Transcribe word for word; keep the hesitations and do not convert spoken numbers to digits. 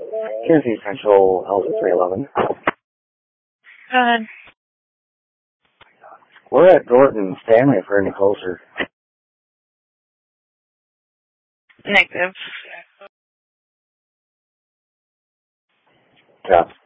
Tennessee Central, Alpha three eleven. Go ahead. We're at Dorton Stanley for any closer. Negative. Yeah.